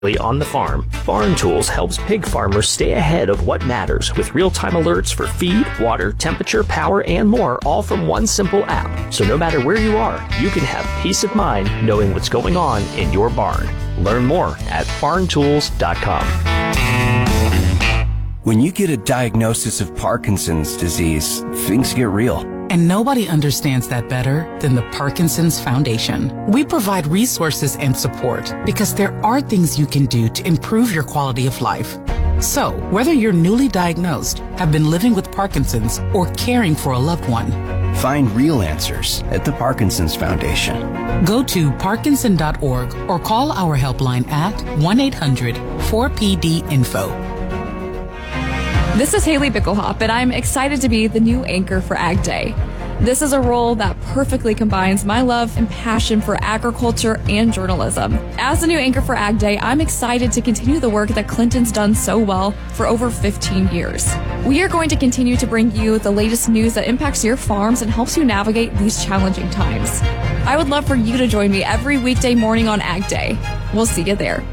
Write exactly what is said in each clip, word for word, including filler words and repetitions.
On the farm, Barn Tools helps pig farmers stay ahead of what matters with real-time alerts for feed, water, temperature, power, and more, all from one simple app. So no matter where you are, you can have peace of mind knowing what's going on in your barn. Learn more at barn tools dot com. When you get a diagnosis of Parkinson's disease, things get real. And nobody understands that better than the Parkinson's Foundation. We provide resources and support because there are things you can do to improve your quality of life. So, whether you're newly diagnosed, have been living with Parkinson's, or caring for a loved one, find real answers at the Parkinson's Foundation. Go to parkinson dot org or call our helpline at one eight hundred four P D info. This is Haley Bickelhop, and I'm excited to be the new anchor for Ag Day. This is a role that perfectly combines my love and passion for agriculture and journalism. As the new anchor for Ag Day, I'm excited to continue the work that Clinton's done so well for over fifteen years. We are going to continue to bring you the latest news that impacts your farms and helps you navigate these challenging times. I would love for you to join me every weekday morning on Ag Day. We'll see you there.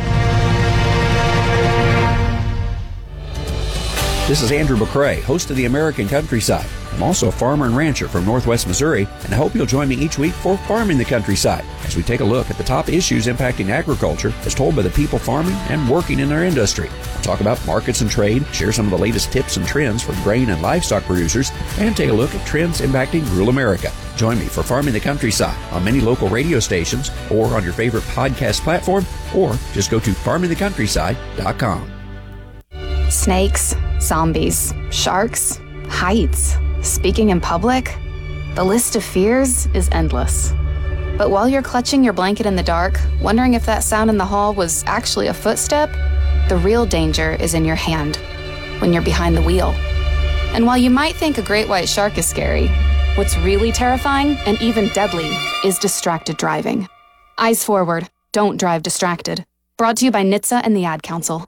This is Andrew McCrae, host of The American Countryside. I'm also a farmer and rancher from Northwest Missouri, and I hope you'll join me each week for Farming the Countryside, as we take a look at the top issues impacting agriculture as told by the people farming and working in our industry. We'll talk about markets and trade, share some of the latest tips and trends from grain and livestock producers, and take a look at trends impacting rural America. Join me for Farming the Countryside on many local radio stations or on your favorite podcast platform, or just go to farming the countryside dot com. Snakes, zombies, sharks, heights, speaking in public. The list of fears is endless. But while you're clutching your blanket in the dark, wondering if that sound in the hall was actually a footstep, the real danger is in your hand, when you're behind the wheel. And while you might think a great white shark is scary, what's really terrifying and even deadly is distracted driving. Eyes forward, don't drive distracted. Brought to you by N H T S A and the Ad Council.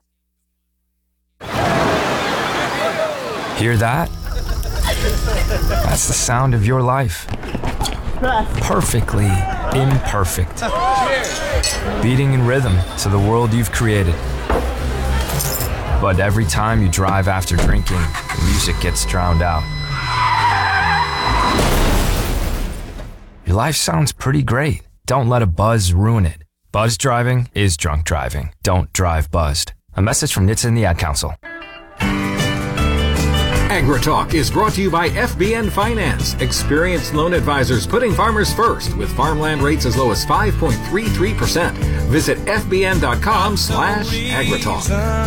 Hear that? That's the sound of your life. Perfectly imperfect. Beating in rhythm to the world you've created. But every time you drive after drinking, the music gets drowned out. Your life sounds pretty great. Don't let a buzz ruin it. Buzz driving is drunk driving. Don't drive buzzed. A message from N H T S A and the Ad Council. AgriTalk is brought to you by F B N Finance. Experienced loan advisors putting farmers first with farmland rates as low as five point three three percent. Visit fbn.com slash AgriTalk.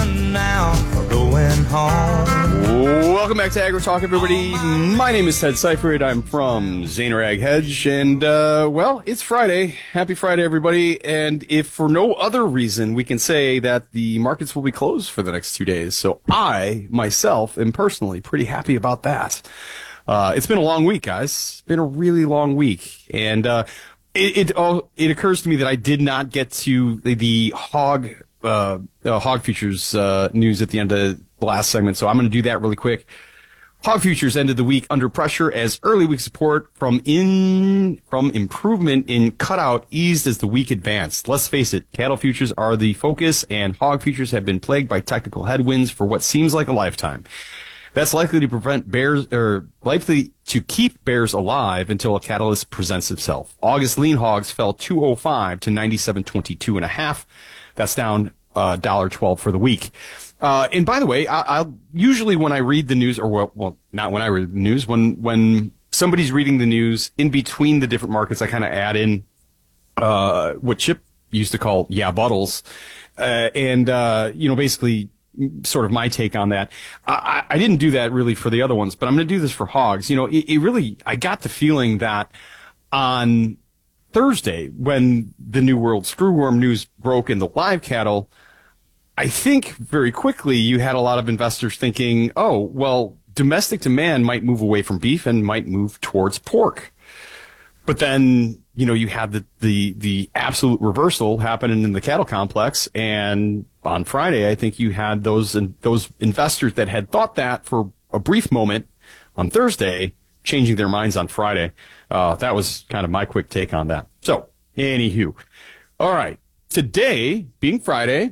Welcome back to AgriTalk, everybody. My name is Ted Seifert. I'm from Zaner Ag Hedge. And, uh, well, it's Friday. Happy Friday, everybody. And if for no other reason, we can say that the markets will be closed for the next two days. So I, myself, am personally pretty happy about that. Uh, it's been a long week, guys. It's been a really long week. And, uh, it, it, oh, it occurs to me that I did not get to the, the hog, uh, uh, hog futures, uh, news at the end of the last segment. So I'm going to do that really quick. Hog futures ended the week under pressure as early week support from in, from improvement in cutout eased as the week advanced. Let's face it, cattle futures are the focus, and hog futures have been plagued by technical headwinds for what seems like a lifetime. That's likely to prevent bears, or likely to keep bears alive until a catalyst presents itself. August lean hogs fell two oh five to ninety-seven twenty-two and a half. That's down uh, one dollar twelve for the week. Uh, and by the way, I, I'll usually when I read the news, or well, well, not when I read the news, when when somebody's reading the news in between the different markets, I kind of add in uh, what Chip used to call yeah buttles, uh, and uh, you know basically. Sort of my take on that. I, I didn't do that really for the other ones, but I'm going to do this for hogs. You know, it, it really, I got the feeling that on Thursday, when the New World Screwworm news broke in the live cattle, I think very quickly you had a lot of investors thinking, oh, well, domestic demand might move away from beef and might move towards pork. But then, you know, you had the, the, the absolute reversal happening in the cattle complex. And on Friday, I think you had those, those investors that had thought that for a brief moment on Thursday, changing their minds on Friday. Uh, that was kind of my quick take on that. So, anywho. All right. today, being Friday,